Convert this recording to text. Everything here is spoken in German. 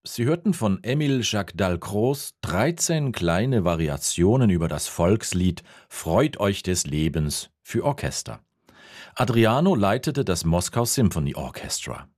Sie hörten von Émile Jacques Dalcroze 13 kleine Variationen über das Volkslied „Freut euch des Lebens" für Orchester. Adriano leitete das Moskau Symphony Orchestra.